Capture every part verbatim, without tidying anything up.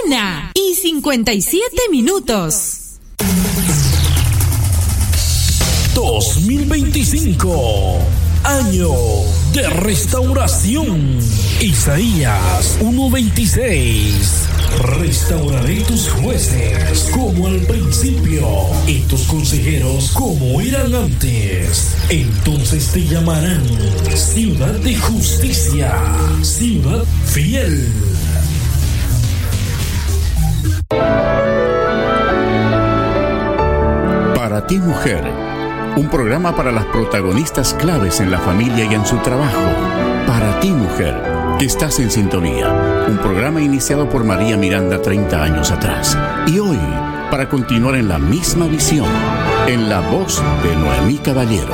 Una y cincuenta y siete minutos. dos mil veinticinco, año de restauración. Isaías uno veintiséis. Restauraré tus jueces como al principio y tus consejeros como eran antes. Entonces te llamarán ciudad de justicia, ciudad fiel. Para ti, mujer, un programa para las protagonistas claves en la familia y en su trabajo. Para ti, mujer, que estás en sintonía. Un programa iniciado por María Miranda treinta años atrás. Y hoy, para continuar en la misma visión, en la voz de Noemí Caballero.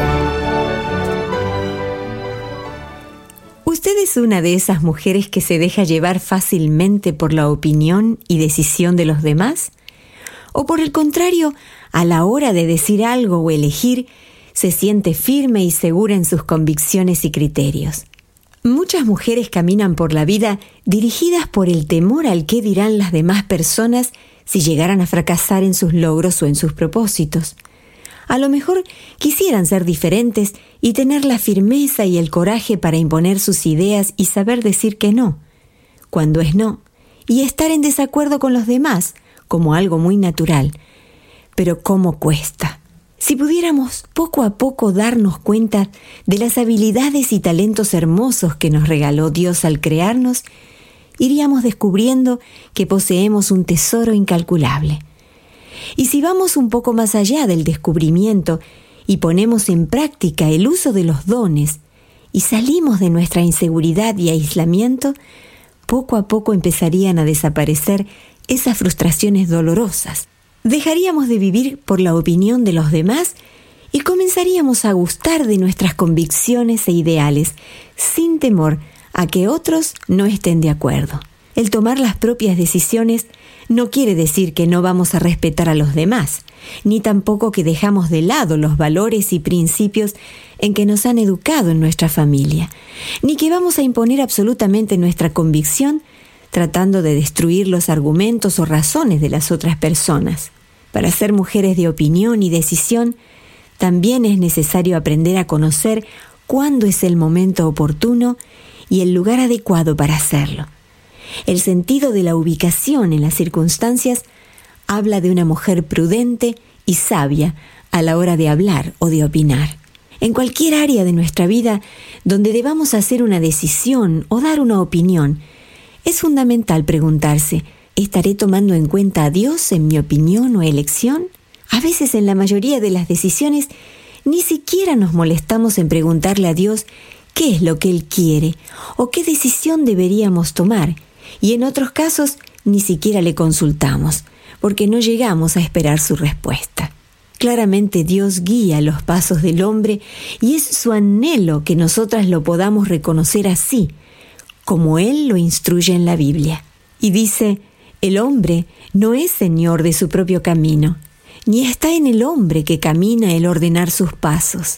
¿Usted es una de esas mujeres que se deja llevar fácilmente por la opinión y decisión de los demás? ¿O por el contrario, a la hora de decir algo o elegir, se siente firme y segura en sus convicciones y criterios? Muchas mujeres caminan por la vida dirigidas por el temor al qué dirán las demás personas si llegaran a fracasar en sus logros o en sus propósitos. A lo mejor quisieran ser diferentes y tener la firmeza y el coraje para imponer sus ideas y saber decir que no, cuando es no, y estar en desacuerdo con los demás como algo muy natural. Pero ¿cómo cuesta? Si pudiéramos poco a poco darnos cuenta de las habilidades y talentos hermosos que nos regaló Dios al crearnos, iríamos descubriendo que poseemos un tesoro incalculable. Y si vamos un poco más allá del descubrimiento y ponemos en práctica el uso de los dones y salimos de nuestra inseguridad y aislamiento, poco a poco empezarían a desaparecer esas frustraciones dolorosas. Dejaríamos de vivir por la opinión de los demás y comenzaríamos a gustar de nuestras convicciones e ideales, sin temor a que otros no estén de acuerdo. El tomar las propias decisiones no quiere decir que no vamos a respetar a los demás, ni tampoco que dejamos de lado los valores y principios en que nos han educado en nuestra familia, ni que vamos a imponer absolutamente nuestra convicción tratando de destruir los argumentos o razones de las otras personas. Para ser mujeres de opinión y decisión, también es necesario aprender a conocer cuándo es el momento oportuno y el lugar adecuado para hacerlo. El sentido de la ubicación en las circunstancias habla de una mujer prudente y sabia a la hora de hablar o de opinar. En cualquier área de nuestra vida donde debamos hacer una decisión o dar una opinión, es fundamental preguntarse, ¿estaré tomando en cuenta a Dios en mi opinión o elección? A veces, en la mayoría de las decisiones, ni siquiera nos molestamos en preguntarle a Dios qué es lo que Él quiere o qué decisión deberíamos tomar, y en otros casos ni siquiera le consultamos, porque no llegamos a esperar su respuesta. Claramente Dios guía los pasos del hombre y es su anhelo que nosotras lo podamos reconocer así, como Él lo instruye en la Biblia. Y dice, el hombre no es señor de su propio camino, ni está en el hombre que camina el ordenar sus pasos.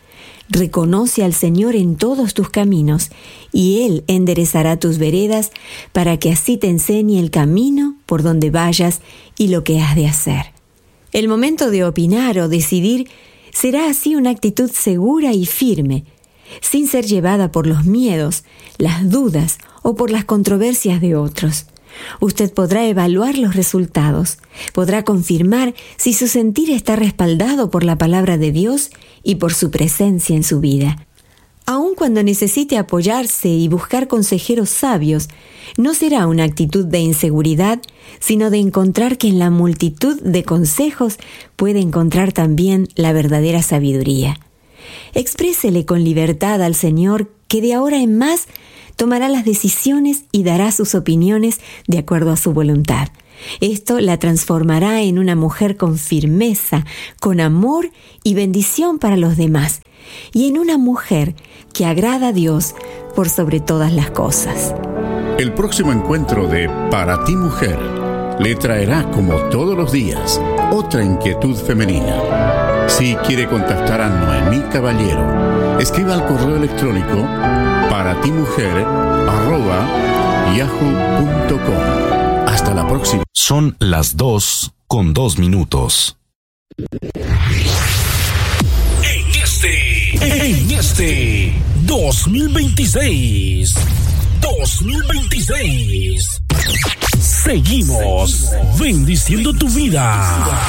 Reconoce al Señor en todos tus caminos, y Él enderezará tus veredas para que así te enseñe el camino por donde vayas y lo que has de hacer. El momento de opinar o decidir será así una actitud segura y firme, sin ser llevada por los miedos, las dudas o por las controversias de otros. Usted podrá evaluar los resultados, podrá confirmar si su sentir está respaldado por la palabra de Dios y por su presencia en su vida. Aun cuando necesite apoyarse y buscar consejeros sabios, no será una actitud de inseguridad, sino de encontrar que en la multitud de consejos puede encontrar también la verdadera sabiduría. Exprésele con libertad al Señor que de ahora en más tomará las decisiones y dará sus opiniones de acuerdo a su voluntad. Esto la transformará en una mujer con firmeza, con amor y bendición para los demás, y en una mujer que agrada a Dios por sobre todas las cosas. El próximo encuentro de Para ti, mujer, le traerá, como todos los días, otra inquietud femenina. Si quiere contactar a Noemí Caballero, escriba al correo electrónico para ti mujer arroba yahoo punto com. Hasta la próxima. Son las dos con dos minutos. En este, en este dos mil veintiséis, dos mil veintiséis, seguimos bendiciendo tu vida.